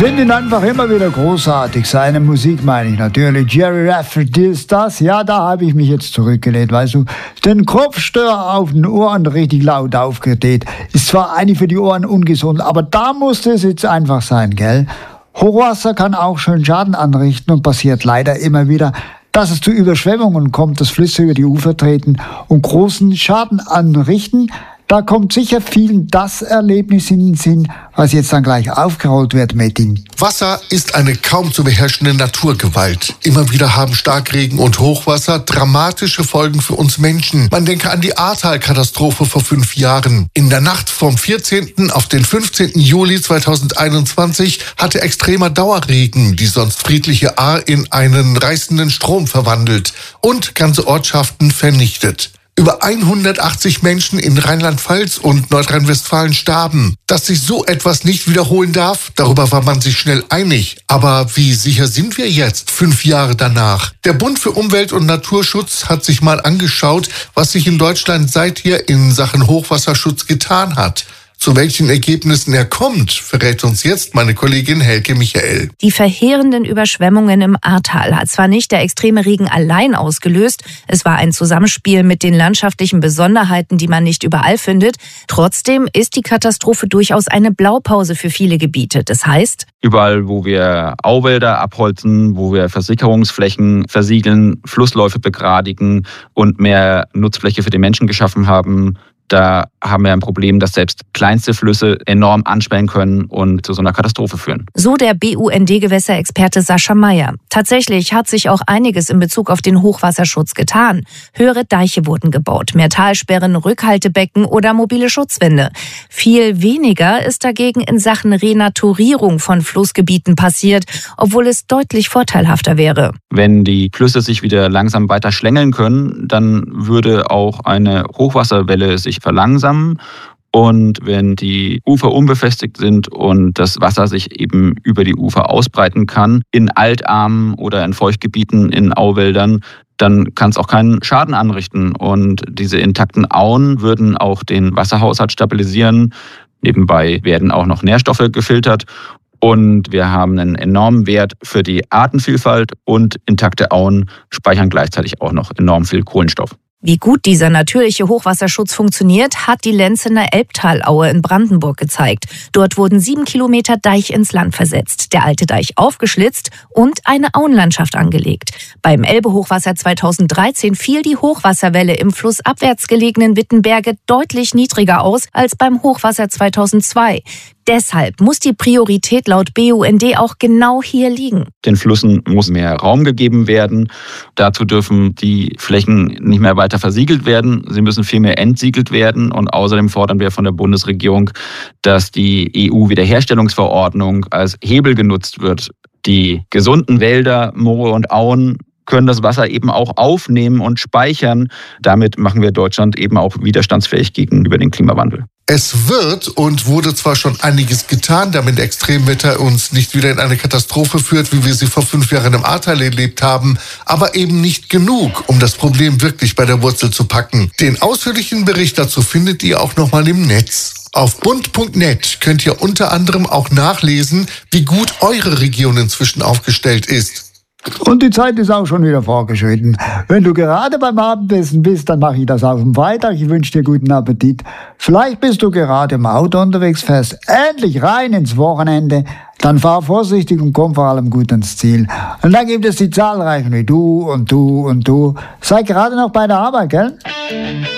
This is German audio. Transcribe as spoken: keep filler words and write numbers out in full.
finden ihn einfach immer wieder großartig. Seine Musik meine ich natürlich. Jerry Rafferty ist das. Ja, da habe ich mich jetzt zurückgelehnt, weißt du. Den Kopfstörer auf den Ohren richtig laut aufgedreht. Ist zwar eigentlich für die Ohren ungesund, aber da musste es jetzt einfach sein, gell? Hochwasser kann auch schön Schaden anrichten und passiert leider immer wieder, dass es zu Überschwemmungen kommt, dass Flüsse über die Ufer treten und großen Schaden anrichten. Da kommt sicher vielen das Erlebnis in den Sinn, was jetzt dann gleich aufgerollt wird, Metin. Wasser ist eine kaum zu beherrschende Naturgewalt. Immer wieder haben Starkregen und Hochwasser dramatische Folgen für uns Menschen. Man denke an die Ahrtal-Katastrophe vor fünf Jahren. In der Nacht vom vierzehnten auf den fünfzehnten Juli zweitausendeinundzwanzig hatte extremer Dauerregen die sonst friedliche Ahr in einen reißenden Strom verwandelt und ganze Ortschaften vernichtet. Über hundertachtzig Menschen in Rheinland-Pfalz und Nordrhein-Westfalen starben. Dass sich so etwas nicht wiederholen darf, darüber war man sich schnell einig. Aber wie sicher sind wir jetzt, fünf Jahre danach? Der Bund für Umwelt und Naturschutz hat sich mal angeschaut, was sich in Deutschland seither in Sachen Hochwasserschutz getan hat. Zu welchen Ergebnissen er kommt, verrät uns jetzt meine Kollegin Helke Michael. Die verheerenden Überschwemmungen im Ahrtal hat zwar nicht der extreme Regen allein ausgelöst, es war ein Zusammenspiel mit den landschaftlichen Besonderheiten, die man nicht überall findet. Trotzdem ist die Katastrophe durchaus eine Blaupause für viele Gebiete. Das heißt, überall, wo wir Auwälder abholzen, wo wir Versickerungsflächen versiegeln, Flussläufe begradigen und mehr Nutzfläche für die Menschen geschaffen haben, da haben wir ein Problem, dass selbst kleinste Flüsse enorm anschwellen können und zu so einer Katastrophe führen. So der B U N D-Gewässerexperte Sascha Meyer. Tatsächlich hat sich auch einiges in Bezug auf den Hochwasserschutz getan. Höhere Deiche wurden gebaut, mehr Talsperren, Rückhaltebecken oder mobile Schutzwände. Viel weniger ist dagegen in Sachen Renaturierung von Flussgebieten passiert, obwohl es deutlich vorteilhafter wäre. Wenn die Flüsse sich wieder langsam weiter schlängeln können, dann würde auch eine Hochwasserwelle sich verlangsamen. Und wenn die Ufer unbefestigt sind und das Wasser sich eben über die Ufer ausbreiten kann, in Altarmen oder in Feuchtgebieten, in Auwäldern, dann kann es auch keinen Schaden anrichten. Und diese intakten Auen würden auch den Wasserhaushalt stabilisieren. Nebenbei werden auch noch Nährstoffe gefiltert. Und wir haben einen enormen Wert für die Artenvielfalt und intakte Auen speichern gleichzeitig auch noch enorm viel Kohlenstoff. Wie gut dieser natürliche Hochwasserschutz funktioniert, hat die Lenzener Elbtalaue in Brandenburg gezeigt. Dort wurden sieben Kilometer Deich ins Land versetzt, der alte Deich aufgeschlitzt und eine Auenlandschaft angelegt. Beim Elbe-Hochwasser zweitausenddreizehn fiel die Hochwasserwelle im flussabwärts gelegenen Wittenberge deutlich niedriger aus als beim Hochwasser zweitausendzwei. Deshalb muss die Priorität laut B U N D auch genau hier liegen. Den Flüssen muss mehr Raum gegeben werden. Dazu dürfen die Flächen nicht mehr weiter versiegelt werden. Sie müssen vielmehr entsiegelt werden. Und außerdem fordern wir von der Bundesregierung, dass die E U-Wiederherstellungsverordnung als Hebel genutzt wird. Die gesunden Wälder, Moore und Auen können das Wasser eben auch aufnehmen und speichern. Damit machen wir Deutschland eben auch widerstandsfähig gegenüber dem Klimawandel. Es wird und wurde zwar schon einiges getan, damit Extremwetter uns nicht wieder in eine Katastrophe führt, wie wir sie vor fünf Jahren im Ahrtal erlebt haben, aber eben nicht genug, um das Problem wirklich bei der Wurzel zu packen. Den ausführlichen Bericht dazu findet ihr auch nochmal im Netz. Auf bund punkt net könnt ihr unter anderem auch nachlesen, wie gut eure Region inzwischen aufgestellt ist. Und die Zeit ist auch schon wieder vorgeschritten. Wenn du gerade beim Abendessen bist, dann mache ich das auf dem Freitag. Ich wünsche dir guten Appetit. Vielleicht bist du gerade im Auto unterwegs, fährst endlich rein ins Wochenende. Dann fahr vorsichtig und komm vor allem gut ans Ziel. Und dann gibt es die zahlreichen wie du und du und du. Sei gerade noch bei der Arbeit, gell?